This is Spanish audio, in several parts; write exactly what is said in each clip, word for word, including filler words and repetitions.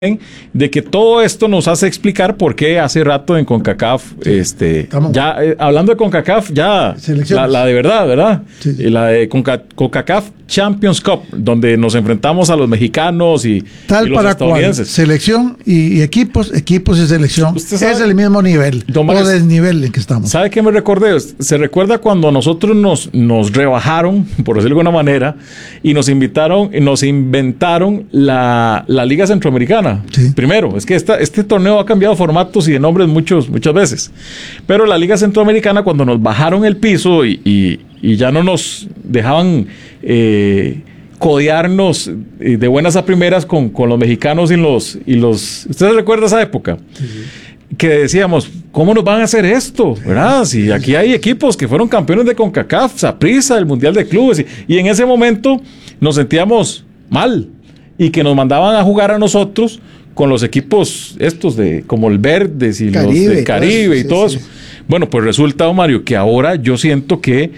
de que todo esto nos hace explicar por qué hace rato en CONCACAF, sí, este, ya eh, hablando de CONCACAF, ya la, la de verdad, ¿verdad? Sí, sí. La de Conca, CONCACAF Champions Cup, donde nos enfrentamos a los mexicanos y, Tal y los para estadounidenses. Cual, selección y, y equipos, equipos y selección. Sabe, es el mismo nivel, Mario, o desnivel en que estamos. ¿Sabe qué me recordé? Se recuerda cuando nosotros nos, nos rebajaron, por decirlo de alguna manera, y nos invitaron, nos inventaron la, la Liga Centroamericana. Sí. Primero, es que esta, este torneo ha cambiado formatos y de nombres muchos, muchas veces. Pero la Liga Centroamericana, cuando nos bajaron el piso y, y, y ya no nos dejaban eh, codearnos de buenas a primeras con, con los mexicanos y los, y los... ¿Usted recuerda esa época? Sí. Que decíamos, ¿cómo nos van a hacer esto? ¿Verdad? Si aquí hay equipos que fueron campeones de CONCACAF, Saprissa, el Mundial de Clubes, y, y en ese momento nos sentíamos mal y que nos mandaban a jugar a nosotros con los equipos estos de como el Verdes y Caribe, los del Caribe y todo eso. Sí, sí. Bueno, pues resulta, Mario, que ahora yo siento que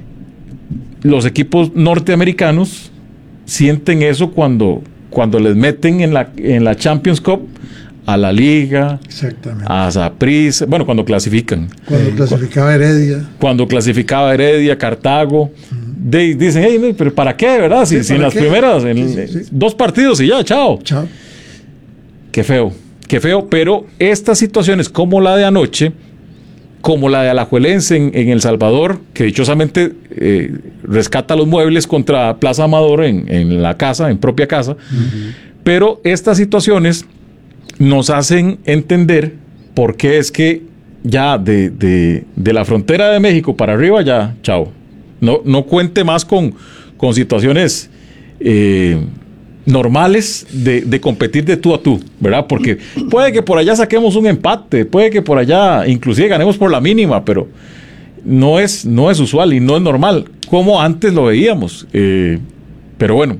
los equipos norteamericanos sienten eso cuando, cuando les meten en la, en la Champions Cup a la Liga, a Saprissa, bueno, cuando clasifican. Cuando clasificaba Heredia. Cuando clasificaba Heredia, Cartago. Uh-huh. De, dicen, hey, pero ¿para qué, verdad? Si, sí, si en las qué? primeras, en sí, sí, sí. dos partidos y ya, chao. Chao. Qué feo, qué feo, pero estas situaciones como la de anoche, como la de Alajuelense en, en El Salvador, que dichosamente eh, rescata los muebles contra Plaza Amador en, en la casa, en propia casa, uh-huh. pero estas situaciones nos hacen entender por qué es que ya de, de, de la frontera de México para arriba ya, chao. No, no cuente más con, con situaciones eh, normales de, de competir de tú a tú, ¿verdad? Porque puede que por allá saquemos un empate, puede que por allá inclusive ganemos por la mínima, pero no es, no es usual y no es normal, como antes lo veíamos. Eh, pero bueno,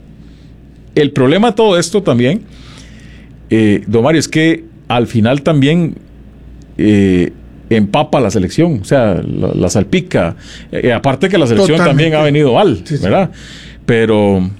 el problema de todo esto también, eh, don Mario, es que al final también eh, empapa la selección, o sea, la, la salpica. Eh, aparte que la selección Totalmente. también ha venido mal, sí, ¿verdad? Sí. Pero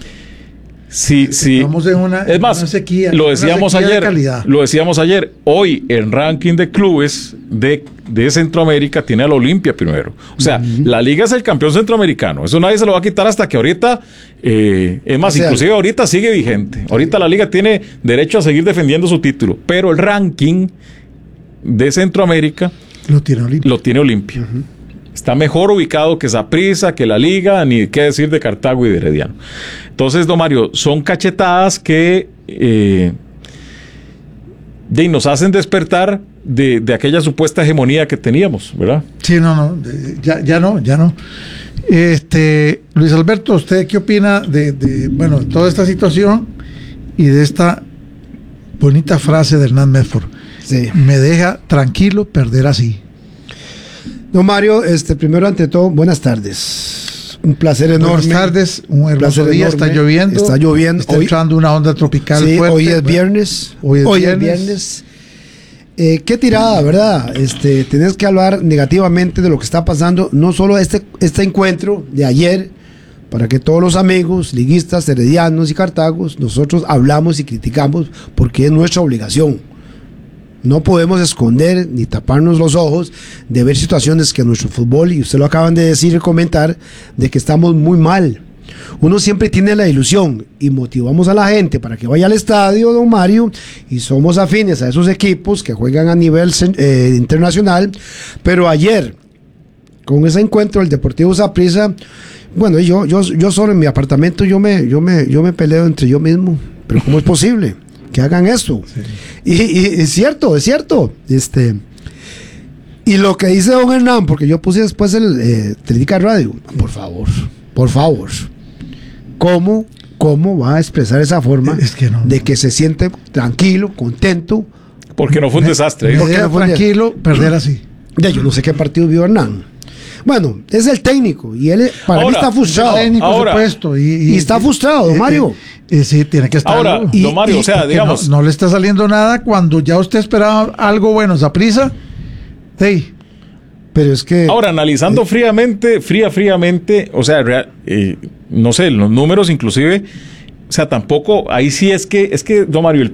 sí, sí. Estamos en una, es más, una sequía, lo decíamos una sequía ayer, lo decíamos ayer. Hoy el ranking de clubes de, de Centroamérica tiene al Olimpia primero. O sea, uh-huh. la Liga es el campeón centroamericano. Eso nadie se lo va a quitar hasta que ahorita, eh, es más, o sea, inclusive ahorita sigue vigente. Ahorita la Liga tiene derecho a seguir defendiendo su título, pero el ranking de Centroamérica lo tiene Olimpia. Lo tiene Olimpia. Uh-huh. Está mejor ubicado que Saprissa, que la Liga, ni qué decir de Cartago y de Herediano. Entonces, don Mario, son cachetadas que eh, de, nos hacen despertar de, de aquella supuesta hegemonía que teníamos, ¿verdad? Sí, no, no, ya, ya no, ya no. Este, Luis Alberto, ¿usted qué opina de, de bueno, toda esta situación y de esta bonita frase de Hernán Medford? Sí. Me deja tranquilo perder así. Don Mario, este, primero ante todo, buenas tardes. Un placer enorme. Buenas tardes, un hermoso día, enorme. Está lloviendo. Está lloviendo. Está hoy, entrando una onda tropical sí, fuerte. Hoy es viernes. Hoy es hoy viernes. Es viernes. Eh, qué tirada, ¿verdad? Este, tenés que hablar negativamente de lo que está pasando, no solo este, este encuentro de ayer, para que todos los amigos, liguistas, heredianos y cartagos, nosotros hablamos y criticamos porque es nuestra obligación. No podemos esconder ni taparnos los ojos de ver situaciones que nuestro fútbol, y usted lo acaban de decir y comentar, de que estamos muy mal. Uno siempre tiene la ilusión y motivamos a la gente para que vaya al estadio, don Mario, y somos afines a esos equipos que juegan a nivel eh, internacional. Pero ayer, con ese encuentro del Deportivo Saprissa, bueno, yo, yo, yo solo en mi apartamento yo me, yo me, yo me peleo entre yo mismo. Pero ¿cómo es posible que hagan esto? Sí. Y, y es cierto, es cierto. Este, y lo que dice don Hernán, porque yo puse después el eh, Técnica Radio, por favor, por favor, ¿cómo, cómo va a expresar esa forma es que no, de que se siente tranquilo, contento? Porque no fue un me, desastre. Me ¿eh? porque no fue tranquilo un... perder así. Ya, yo no sé qué partido vio Hernán. Bueno, es el técnico y él para ahora, mí está frustrado. Técnico, ahora, supuesto, y, y, y está frustrado, don Mario. Eh, eh, sí, tiene que estar. Ahora, y, don Mario, y, o sea, digamos. No, no le está saliendo nada cuando ya usted esperaba algo bueno, Saprissa. Sí. Pero es que. Ahora, analizando eh, fríamente, fría, fríamente, o sea, real, eh, no sé, los números inclusive. O sea, tampoco, ahí sí es que, es que, don Mario, el,